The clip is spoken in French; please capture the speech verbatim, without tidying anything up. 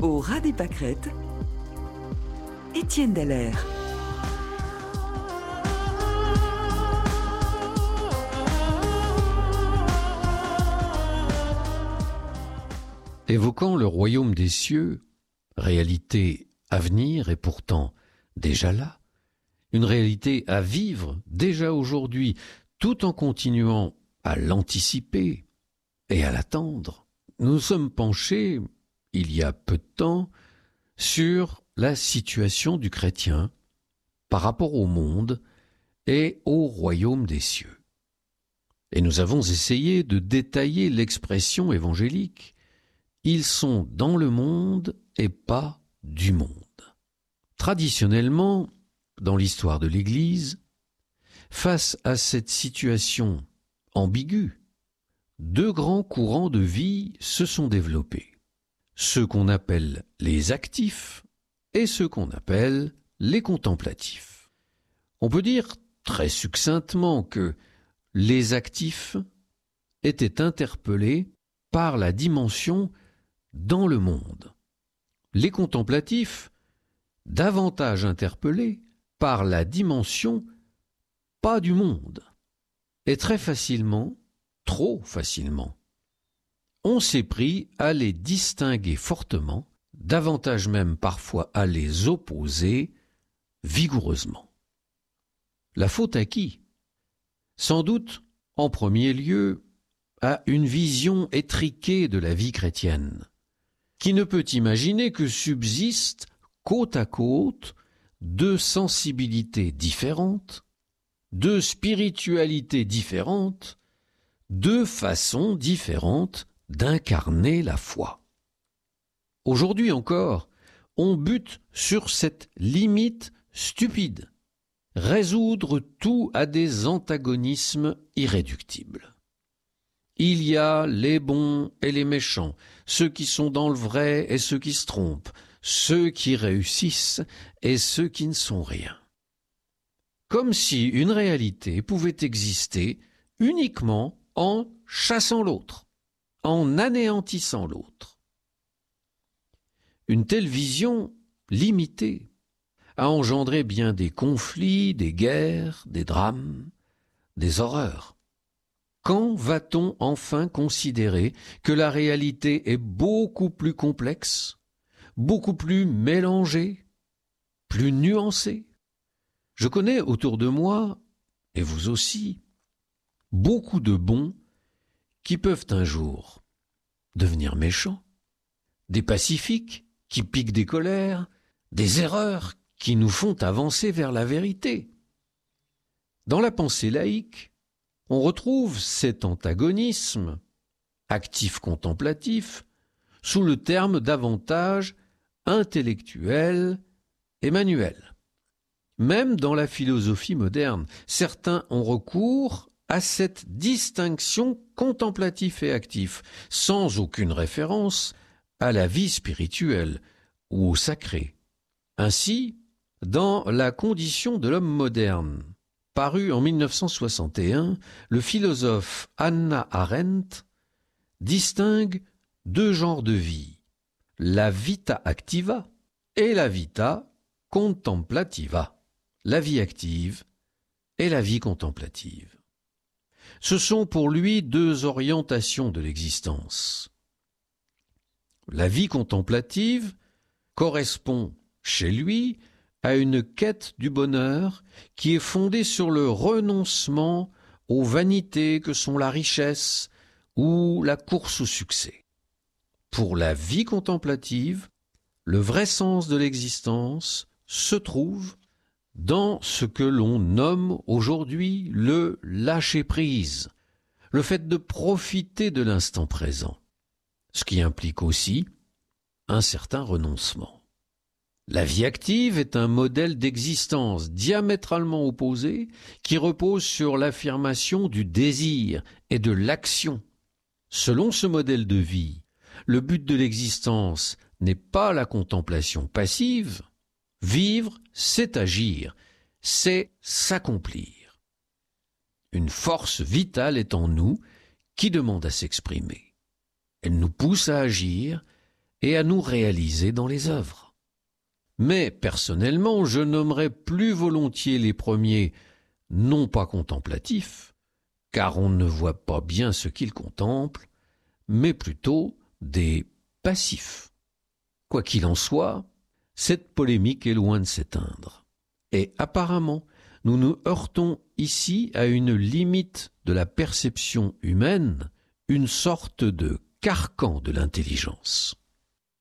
Au ras des pâquerettes, Étienne Dallaire. Évoquant le royaume des cieux, réalité à venir et pourtant déjà là, une réalité à vivre déjà aujourd'hui, tout en continuant à l'anticiper et à l'attendre, nous nous sommes penchés, il y a peu de temps, sur la situation du chrétien par rapport au monde et au royaume des cieux. Et nous avons essayé de détailler l'expression évangélique. Ils sont dans le monde et pas du monde. Traditionnellement, dans l'histoire de l'Église, face à cette situation ambiguë, deux grands courants de vie se sont développés. Ceux qu'on appelle les actifs et ceux qu'on appelle les contemplatifs. On peut dire très succinctement que les actifs étaient interpellés par la dimension dans le monde. Les contemplatifs, davantage interpellés par la dimension pas du monde. Et très facilement, trop facilement, on s'est pris à les distinguer fortement, davantage même parfois à les opposer vigoureusement. La faute à qui? Sans doute, en premier lieu, à une vision étriquée de la vie chrétienne, qui ne peut imaginer que subsistent côte à côte deux sensibilités différentes, deux spiritualités différentes, deux façons différentes d'incarner la foi. Aujourd'hui encore, on bute sur cette limite stupide, résoudre tout à des antagonismes irréductibles. Il y a les bons et les méchants, ceux qui sont dans le vrai et ceux qui se trompent, ceux qui réussissent et ceux qui ne sont rien. Comme si une réalité pouvait exister uniquement en chassant l'autre, en anéantissant l'autre. Une telle vision limitée a engendré bien des conflits, des guerres, des drames, des horreurs. Quand va-t-on enfin considérer que la réalité est beaucoup plus complexe, beaucoup plus mélangée, plus nuancée? Je connais autour de moi, et vous aussi, beaucoup de bons qui peuvent un jour devenir méchants, des pacifiques qui piquent des colères, des erreurs qui nous font avancer vers la vérité. Dans la pensée laïque, on retrouve cet antagonisme actif-contemplatif sous le terme davantage intellectuel et manuel. Même dans la philosophie moderne, certains ont recours à cette distinction contemplatif et actif, sans aucune référence à la vie spirituelle ou au sacré. Ainsi, dans La condition de l'homme moderne, paru en mille neuf cent soixante et un, le philosophe Hannah Arendt distingue deux genres de vie, la vita activa et la vita contemplativa, la vie active et la vie contemplative. Ce sont pour lui deux orientations de l'existence. La vie contemplative correspond chez lui à une quête du bonheur qui est fondée sur le renoncement aux vanités que sont la richesse ou la course au succès. Pour la vie contemplative, le vrai sens de l'existence se trouve dans ce que l'on nomme aujourd'hui le lâcher-prise, le fait de profiter de l'instant présent, ce qui implique aussi un certain renoncement. La vie active est un modèle d'existence diamétralement opposé qui repose sur l'affirmation du désir et de l'action. Selon ce modèle de vie, le but de l'existence n'est pas la contemplation passive. Vivre, c'est agir, c'est s'accomplir. Une force vitale est en nous qui demande à s'exprimer. Elle nous pousse à agir et à nous réaliser dans les œuvres. Mais personnellement, je nommerais plus volontiers les premiers non pas contemplatifs, car on ne voit pas bien ce qu'ils contemplent, mais plutôt des passifs. Quoi qu'il en soit, cette polémique est loin de s'éteindre. Et apparemment, nous nous heurtons ici à une limite de la perception humaine, une sorte de carcan de l'intelligence.